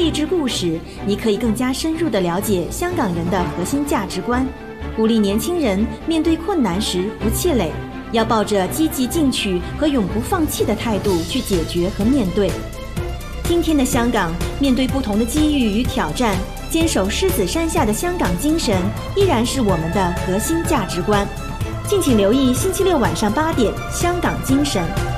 励志故事，你可以更加深入地了解香港人的核心价值观，鼓励年轻人面对困难时不气馁，要抱着积极进取和永不放弃的态度去解决和面对。今天的香港，面对不同的机遇与挑战，坚守狮子山下的香港精神依然是我们的核心价值观。敬请留意星期六晚上8点《香港精神》。